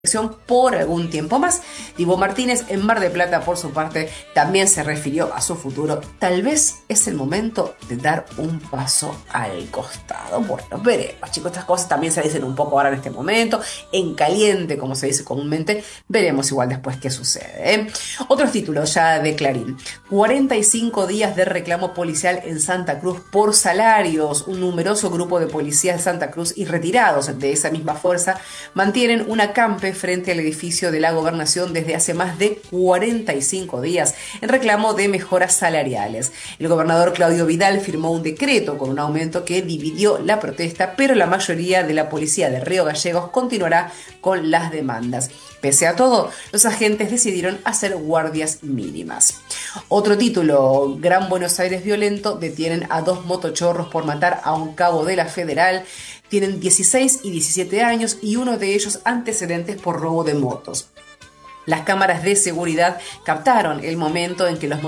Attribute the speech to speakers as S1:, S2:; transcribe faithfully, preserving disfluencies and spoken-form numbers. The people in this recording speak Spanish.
S1: por algún tiempo más. Divo Martínez en Mar del Plata, por su parte, también se refirió a su futuro. Tal vez es el momento de dar un paso al costado. Bueno, veremos, chicos, estas cosas también se dicen un poco ahora en este momento, en caliente, como se dice comúnmente. Veremos igual después qué sucede, ¿eh? Otros títulos ya de Clarín. cuarenta y cinco días de reclamo policial en Santa Cruz por salarios. Un numeroso grupo de policías de Santa Cruz y retirados de esa misma fuerza mantienen un acampe frente al edificio de la Gobernación desde hace más de cuarenta y cinco días en reclamo de mejoras salariales. El gobernador Claudio Vidal firmó un decreto con un aumento que dividió la protesta, pero la mayoría de la policía de Río Gallegos continuará con las demandas. Pese a todo, los agentes decidieron hacer guardias mínimas. Otro título, Gran Buenos Aires violento, detienen a dos motochorros por matar a un cabo de la Federal. Tienen dieciséis y diecisiete años y uno de ellos antecedentes por robo de motos. Las cámaras de seguridad captaron el momento en que los